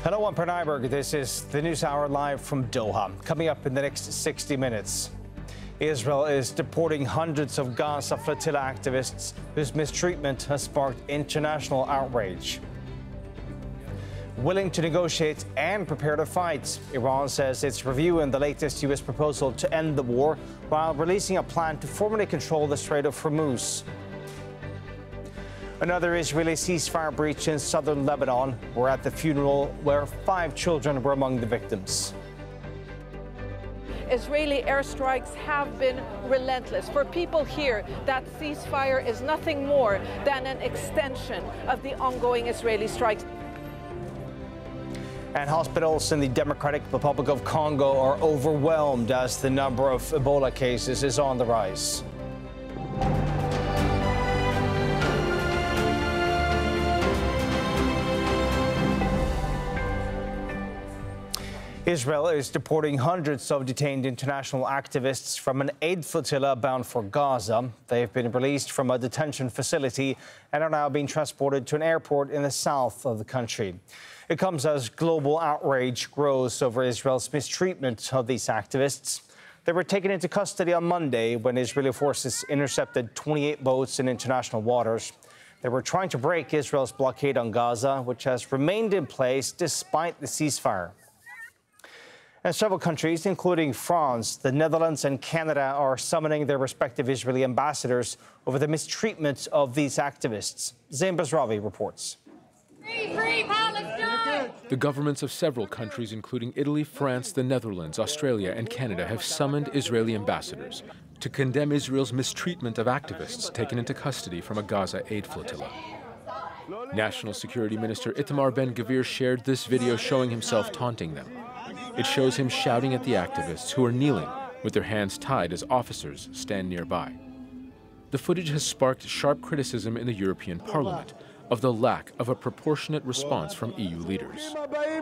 Hello, I'm Per Nyberg. This is the News Hour live from Doha. Coming up in the next 60 minutes. Israel is deporting hundreds of Gaza flotilla activists whose mistreatment has sparked international outrage. Willing to negotiate and prepare to fight, Iran says it's reviewing the latest U.S. proposal to end the war while releasing a plan to formally control the Strait of Hormuz. Another Israeli ceasefire breach in southern Lebanon. We're at the funeral where 5 children were among the victims. Israeli airstrikes have been relentless. For people here, that ceasefire is nothing more than an extension of the ongoing Israeli strikes. And hospitals in the Democratic Republic of Congo are overwhelmed as the number of Ebola cases is on the rise. Israel is deporting hundreds of detained international activists from an aid flotilla bound for Gaza. They've been released from a detention facility and are now being transported to an airport in the south of the country. It comes as global outrage grows over Israel's mistreatment of these activists. They were taken into custody on Monday when Israeli forces intercepted 28 boats in international waters. They were trying to break Israel's blockade on Gaza, which has remained in place despite the ceasefire. And several countries, including France, the Netherlands and Canada, are summoning their respective Israeli ambassadors over the mistreatment of these activists. Zain Basrawi reports. Free Palestine! The governments of several countries, including Italy, France, the Netherlands, Australia and Canada, have summoned Israeli ambassadors to condemn Israel's mistreatment of activists taken into custody from a Gaza aid flotilla. National Security Minister Itamar Ben-Gvir shared this video showing himself taunting them. It shows him shouting at the activists who are kneeling with their hands tied as officers stand nearby. The footage has sparked sharp criticism in the European Parliament of the lack of a proportionate response from EU leaders.